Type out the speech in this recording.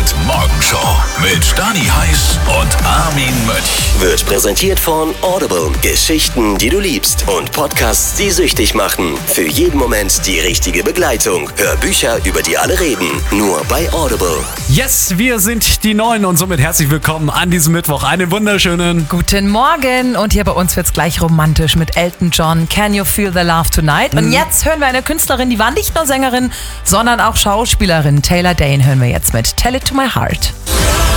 Morgenshow mit Dani Heiß und Armin Mönch. Wird präsentiert von Audible. Geschichten, die du liebst und Podcasts, die süchtig machen. Für jeden Moment die richtige Begleitung. Hör Bücher, über die alle reden. Nur bei Audible. Yes, wir sind die Neuen und somit herzlich willkommen an diesem Mittwoch. Einen wunderschönen guten Morgen. Und hier bei uns wird's gleich romantisch mit Elton John. Can you feel the love tonight? Und jetzt hören wir eine Künstlerin, die war nicht nur Sängerin, sondern auch Schauspielerin. Taylor Dayne hören wir jetzt mit Tell It to My Heart.